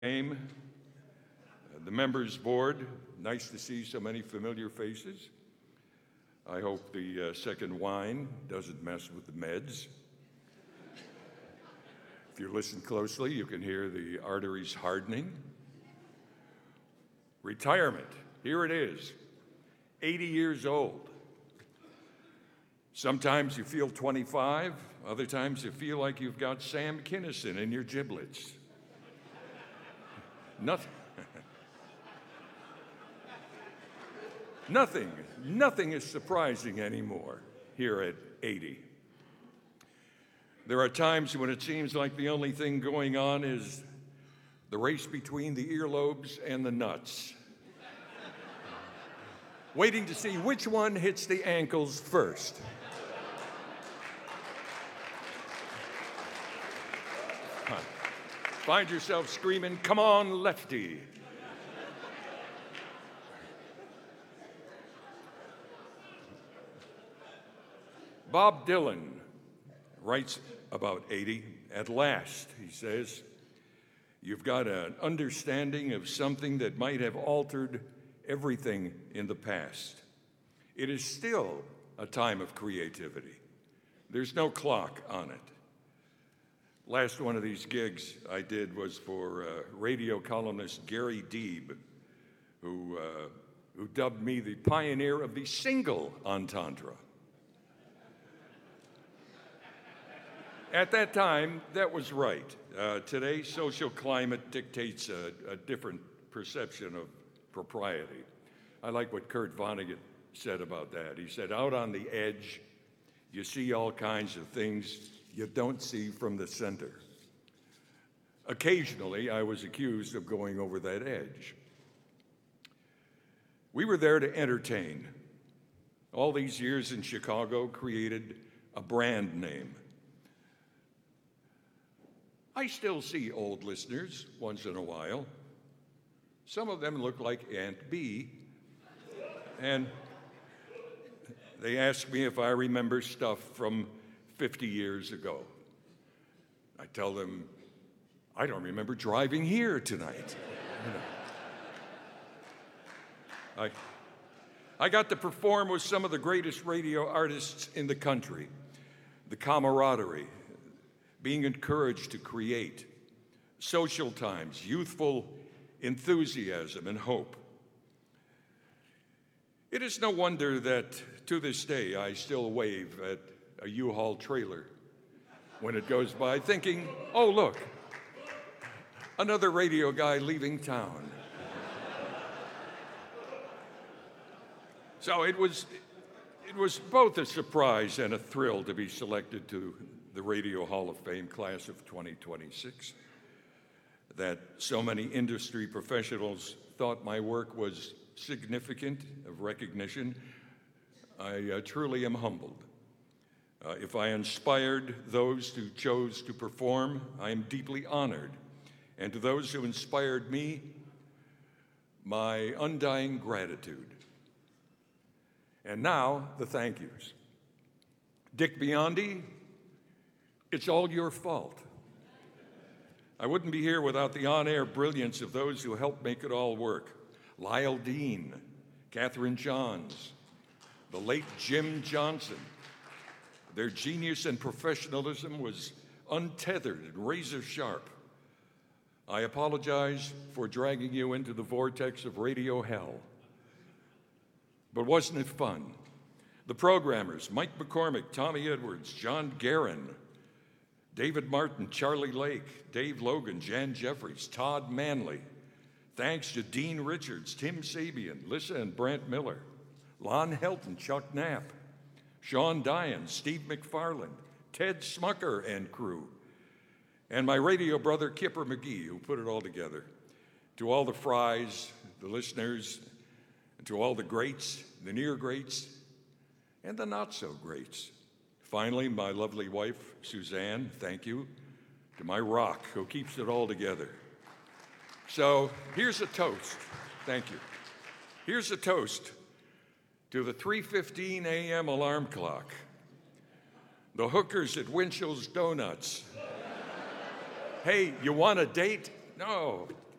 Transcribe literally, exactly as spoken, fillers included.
Name, uh, the members board, nice to see so many familiar faces. I hope the uh, second wine doesn't mess with the meds. If you listen closely, you can hear the arteries hardening. Retirement, here it is, eighty years old. Sometimes you feel twenty-five, other times you feel like you've got Sam Kinison in your giblets. Nothing, nothing, nothing is surprising anymore here at eighty. There are times when it seems like the only thing going on is the race between the earlobes and the nuts, waiting to see which one hits the ankles first. Find yourself screaming, "Come on, lefty." Bob Dylan writes about eighty. At last, he says, you've got an understanding of something that might have altered everything in the past. It is still a time of creativity. There's no clock on it. Last one of these gigs I did was for uh, radio columnist Gary Deeb, who, uh, who dubbed me the pioneer of the single entendre. At that time, that was right. Uh, today, social climate dictates a, a different perception of propriety. I like what Kurt Vonnegut said about that. He said, out on the edge, you see all kinds of things you don't see from the center. Occasionally, I was accused of going over that edge. We were there to entertain. All these years in Chicago created a brand name. I still see old listeners once in a while. Some of them look like Aunt Bee, and they ask me if I remember stuff from fifty years ago. I tell them, I don't remember driving here tonight. You know. I, I got to perform with some of the greatest radio artists in the country. The camaraderie, being encouraged to create, social times, youthful enthusiasm and hope. It is no wonder that to this day I still wave at a U-Haul trailer when it goes by, thinking, oh, look, another radio guy leaving town. So it was, it was both a surprise and a thrill to be selected to the Radio Hall of Fame class of twenty twenty-six, that so many industry professionals thought my work was significant of recognition. I uh, truly am humbled. Uh, if I inspired those who chose to perform, I am deeply honored. And to those who inspired me, my undying gratitude. And now, the thank yous. Dick Biondi, it's all your fault. I wouldn't be here without the on-air brilliance of those who helped make it all work. Lyle Dean, Catherine Johns, the late Jim Johnson. Their genius and professionalism was untethered and razor sharp. I apologize for dragging you into the vortex of radio hell. But wasn't it fun? The programmers, Mike McCormick, Tommy Edwards, John Guerin, David Martin, Charlie Lake, Dave Logan, Jan Jeffries, Todd Manley. Thanks to Dean Richards, Tim Sabian, Lissa and Brant Miller, Lon Helton, Chuck Knapp, Sean Dyan, Steve McFarland, Ted Smucker and crew, and my radio brother Kipper McGee, who put it all together. To all the Fries, the listeners, and to all the greats, the near greats, and the not so greats. Finally, my lovely wife, Suzanne, thank you. To my rock, who keeps it all together. So here's a toast. Thank you. Here's a toast to the three fifteen a m alarm clock, the hookers at Winchell's Donuts. Hey, you want a date? No,